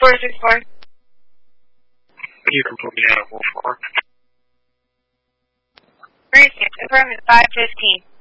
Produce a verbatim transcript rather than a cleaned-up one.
four six four. You can put me out at four four. Three six, affirmative, five fifteen.